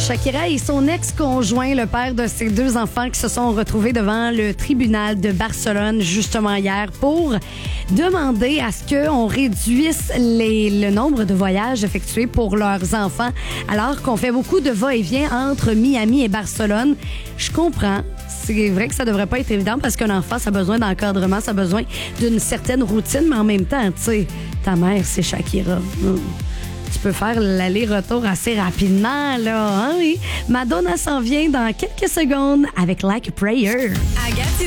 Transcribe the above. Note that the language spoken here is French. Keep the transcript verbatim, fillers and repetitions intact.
Shakira et son ex-conjoint, le père de ses deux enfants, qui se sont retrouvés devant le tribunal de Barcelone justement hier pour demander à ce qu'on réduise les, le nombre de voyages effectués pour leurs enfants alors qu'on fait beaucoup de va-et-vient entre Miami et Barcelone. Je comprends. C'est vrai que ça devrait pas être évident parce qu'un enfant, ça a besoin d'encadrement, ça a besoin d'une certaine routine, mais en même temps, tu sais, ta mère, c'est Shakira. Hum. Tu peux faire l'aller-retour assez rapidement, là. Hein, oui. Madonna s'en vient dans quelques secondes avec Like a Prayer. Agathe